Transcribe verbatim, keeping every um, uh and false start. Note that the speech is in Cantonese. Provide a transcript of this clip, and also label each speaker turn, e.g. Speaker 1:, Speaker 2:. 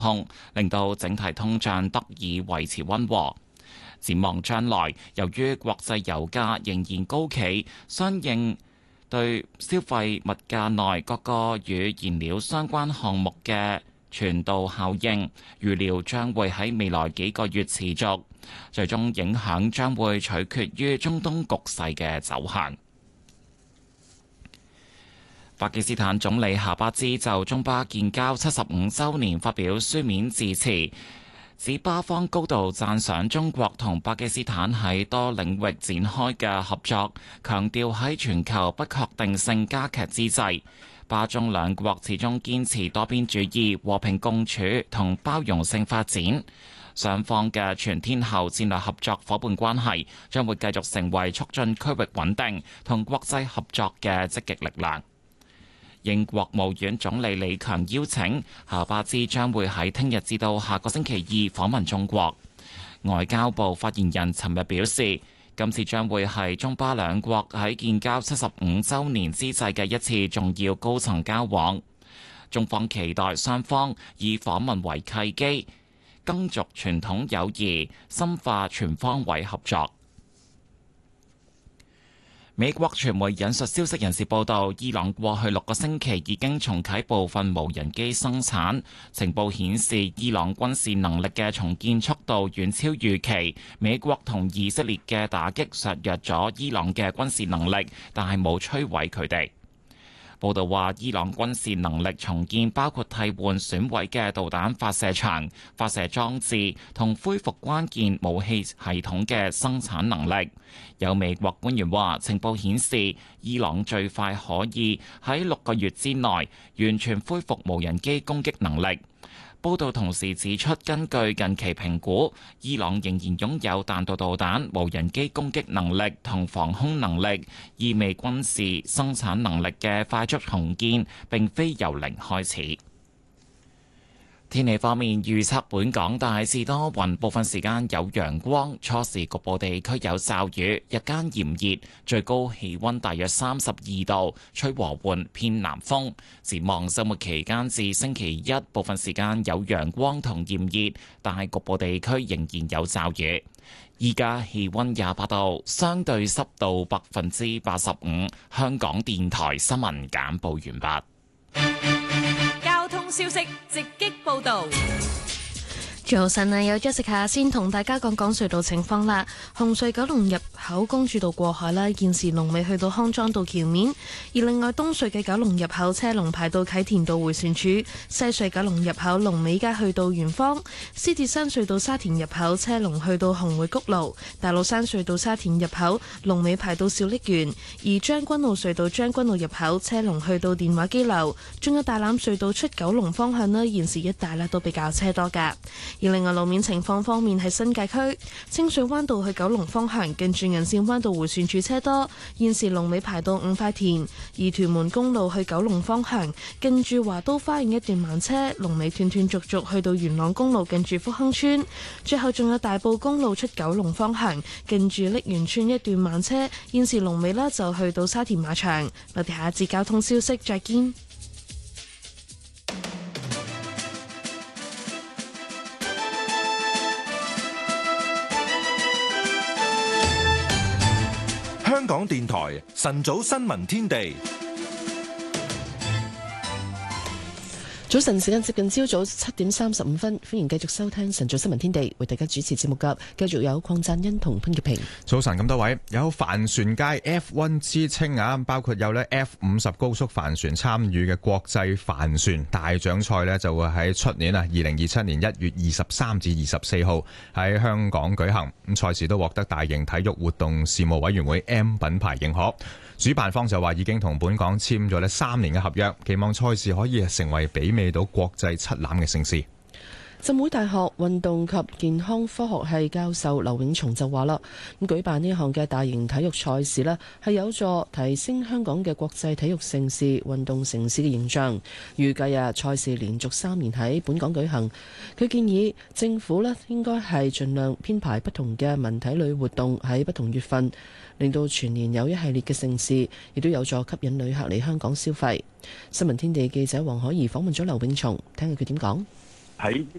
Speaker 1: 控，令到整體通脹得以維持溫和。展望將來，由於國際油價仍然高企，相應對消費物價內各個與燃料相關項目嘅傳導效應，預料將會喺未來幾個月持續，最終影響將會取決於中東局勢嘅走向。巴基斯坦總理夏巴茲就中巴建交七十五週年發表書面致辭，指巴方高度讚賞中國同巴基斯坦喺多領域展開嘅合作，強調喺全球不確定性加劇之際，巴中兩國始終堅持多邊主義、和平共處同包容性發展。雙方嘅全天候戰略合作夥伴關係將會繼續成為促進區域穩定同國際合作嘅積極力量。英國國務院總理李強邀請，夏巴茲將會喺聽日至到下個星期二訪問中國。外交部發言人尋日表示，今次將會係中巴兩國喺建交七十五週年之際嘅一次重要高層交往。中方期待雙方以訪問為契機，更續傳統友誼，深化全方位合作。美國傳媒引述消息人士報道，伊朗過去六個星期已經重啟部分無人機生產。情報顯示，伊朗軍事能力嘅重建速度遠超預期。美國同以色列嘅打擊削弱咗伊朗嘅軍事能力，但係冇摧毀佢哋。報道話，伊朗軍事能力重建包括替換損毀嘅導彈發射場、發射裝置同恢復關鍵武器系統嘅生產能力。有美國官員話，情報顯示伊朗最快可以喺六個月之內完全恢復無人機攻擊能力。報道同時指出，根據近期評估，伊朗仍然擁有彈道導彈、無人機攻擊能力同防空能力，意味軍事生產能力嘅快速重建並非由零開始。天氣方面預測，本港大致多雲，部分時間有陽光，初時局部地區有驟雨，日間炎熱，最高氣溫大約三十二度，吹和緩偏南風。展望週末期間至星期一，部分時間有陽光同炎熱，但係局部地區仍然有驟雨。依家氣溫廿八度，相對濕度百分之八十五。香港電台新聞簡報完畢。
Speaker 2: 消息直擊報導。
Speaker 3: 早晨啊，有 Jessica 先同大家講講隧道情況啦。紅隧九龍入口公主道過海啦，現時龍尾去到康莊道橋面；而另外東隧嘅九龍入口車龍排到啟田道迴旋處，西隧九龍入口龍尾街去到圓方；獅子山隧道沙田入口車龍去到紅會谷路，大老山隧道沙田入口龍尾排到小瀝源；而將軍澳隧道將軍澳入口車龍去到電話機樓，仲有大欖隧道出九龍方向呢，現時一帶呢都比較車多噶。而另外路面情況方面，喺新界區清水灣道去九龍方向，近住銀線灣道迴旋處車多，現時龍尾排到五塊田；而屯門公路去九龍方向，近住華都花園一段慢車，龍尾斷斷續續去到元朗公路近住福亨村。最後仲有大埔公路出九龍方向，近住瀝源村一段慢車，現時龍尾呢就去到沙田馬場。我哋下一節交通消息再見。
Speaker 4: 香港電台晨早新聞天地，
Speaker 5: 早晨時間接近朝早七點三十五分，歡迎繼續收聽晨早新聞天地，為大家主持節目嘅繼續有鄺贊恩同潘潔平。
Speaker 6: 早晨咁多位，有帆船界 F 一 之稱啊，包括有呢 F 五十高速帆船參與嘅國際帆船大獎賽呢，就會喺出年啊二零二七年一月二十三至二十四號喺香港舉行。咁賽事都獲得大型體育活動事務委員會 M 品牌認可。主辦方就話已經同本港簽咗呢三年嘅合約，期望賽事可以成為媲美到國際七欖嘅盛事。
Speaker 5: 浸會大學運動及健康科學系教授劉永松就話啦，咁舉辦呢項嘅大型體育賽事呢，係有助提升香港嘅國際體育盛事、運動城市嘅形象。預計啊，賽事連續三年喺本港舉行。佢建議政府呢應該係盡量編排不同嘅文體類活動喺不同月份，令到全年有一系列嘅盛事，亦都有助吸引旅客嚟香港消費。新聞天地記者黃海怡訪問咗劉永松，聽下佢點講。
Speaker 7: 喺